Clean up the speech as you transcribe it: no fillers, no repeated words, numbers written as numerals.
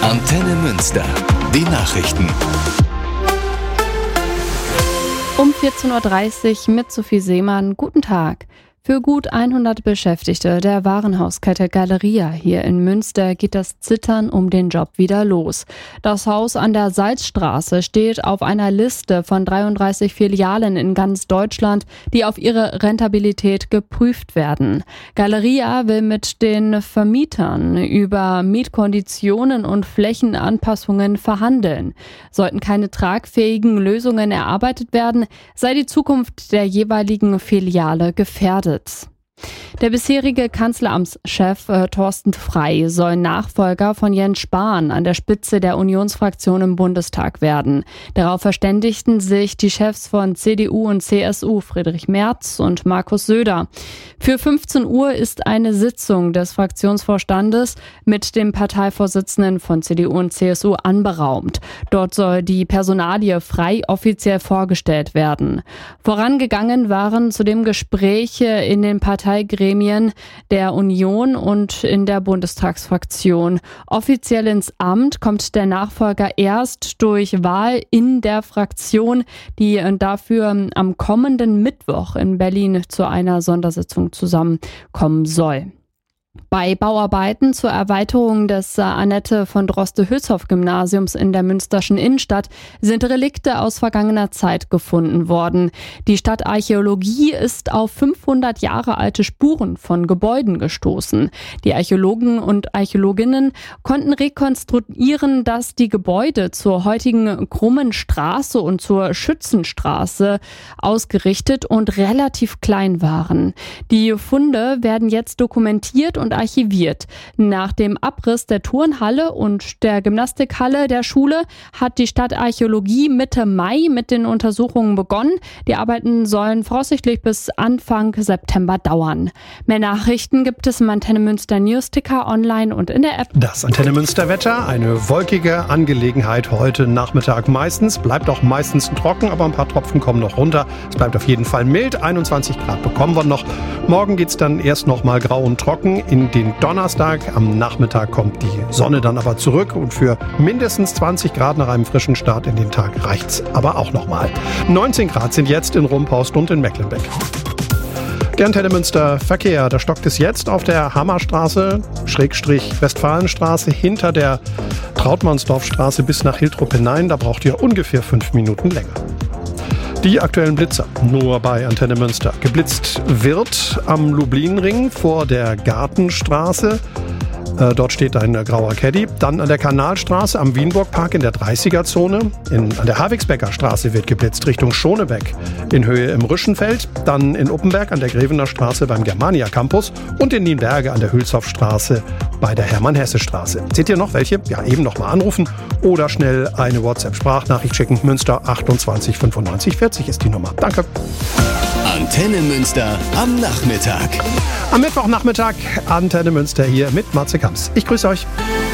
Antenne Münster. Die Nachrichten. Um 14.30 Uhr mit Sophie Seemann. Guten Tag. Für gut 100 Beschäftigte der Warenhauskette Galeria hier in Münster geht das Zittern um den Job wieder los. Das Haus an der Salzstraße steht auf einer Liste von 33 Filialen in ganz Deutschland, die auf ihre Rentabilität geprüft werden. Galeria will mit den Vermietern über Mietkonditionen und Flächenanpassungen verhandeln. Sollten keine tragfähigen Lösungen erarbeitet werden, sei die Zukunft der jeweiligen Filiale gefährdet. Der bisherige Kanzleramtschef Thorsten Frey soll Nachfolger von Jens Spahn an der Spitze der Unionsfraktion im Bundestag werden. Darauf verständigten sich die Chefs von CDU und CSU, Friedrich Merz und Markus Söder. Für 15 Uhr ist eine Sitzung des Fraktionsvorstandes mit dem Parteivorsitzenden von CDU und CSU anberaumt. Dort soll die Personalie Frey offiziell vorgestellt werden. Vorangegangen waren zudem Gespräche in den Parteigremien der Union und in der Bundestagsfraktion. Offiziell ins Amt kommt der Nachfolger erst durch Wahl in der Fraktion, die dafür am kommenden Mittwoch in Berlin zu einer Sondersitzung zusammenkommen soll. Bei Bauarbeiten zur Erweiterung des Annette von Droste-Hülshoff-Gymnasiums in der münsterschen Innenstadt sind Relikte aus vergangener Zeit gefunden worden. Die Stadtarchäologie ist auf 500 Jahre alte Spuren von Gebäuden gestoßen. Die Archäologen und Archäologinnen konnten rekonstruieren, dass die Gebäude zur heutigen krummen Straße und zur Schützenstraße ausgerichtet und relativ klein waren. Die Funde werden jetzt dokumentiert und archiviert. Nach dem Abriss der Turnhalle und der Gymnastikhalle der Schule hat die Stadtarchäologie Mitte Mai mit den Untersuchungen begonnen. Die Arbeiten sollen voraussichtlich bis Anfang September dauern. Mehr Nachrichten gibt es im Antenne Münster Newsticker online und in der App. Das Antenne Münster Wetter, eine wolkige Angelegenheit heute Nachmittag meistens. Bleibt auch meistens trocken, aber ein paar Tropfen kommen noch runter. Es bleibt auf jeden Fall mild. 21 Grad bekommen wir noch. Morgen geht es dann erst noch mal grau und trocken in den Donnerstag. Am Nachmittag kommt die Sonne dann aber zurück und für mindestens 20 Grad nach einem frischen Start in den Tag reicht's aber auch noch mal. 19 Grad sind jetzt in Rumpost und in Mecklenbeck. Der Antenne Münster Verkehr, da stockt es jetzt auf der Hammerstraße, Westfalenstraße, hinter der Trautmannsdorfstraße bis nach Hiltrup hinein. Da braucht ihr ungefähr 5 Minuten länger. Die aktuellen Blitzer nur bei Antenne Münster. Geblitzt wird am Lublinring vor der Gartenstraße. Dort steht ein grauer Caddy. Dann an der Kanalstraße am Wienburgpark in der 30er-Zone. An der Havigsbecker Straße wird geblitzt Richtung Schonebeck in Höhe im Rüschenfeld. Dann in Uppenberg an der Grevener Straße beim Germania Campus und in Nienberge an der Hülshoffstraße bei der Hermann-Hesse-Straße. Seht ihr noch welche? Ja, eben noch mal anrufen oder schnell eine WhatsApp-Sprachnachricht schicken. Münster 28 95 40 ist die Nummer. Danke. Antenne Münster am Nachmittag. Am Mittwochnachmittag Antenne Münster hier mit Matze Kamps. Ich grüße euch.